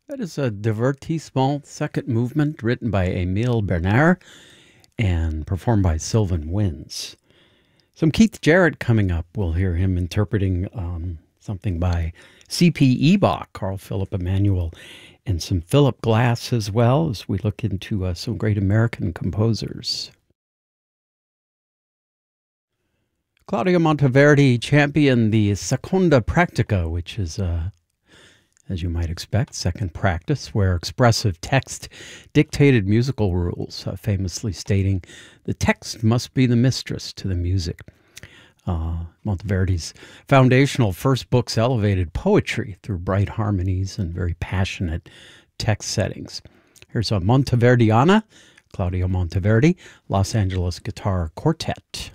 That is a divertissement second movement written by Emile Bernard and performed by Sylvan Wins. Some Keith Jarrett coming up. We'll hear him interpreting something by C.P. Ebach, Carl Philip Emanuel, and some Philip Glass as well as we look into some great American composers. Claudio Monteverdi championed the Seconda Practica, which is as you might expect, second practice, where expressive text dictated musical rules, famously stating, the text must be the mistress to the music. Monteverdi's foundational first books elevated poetry through bright harmonies and very passionate text settings. Here's a Monteverdiana, Claudio Monteverdi, Los Angeles Guitar Quartet.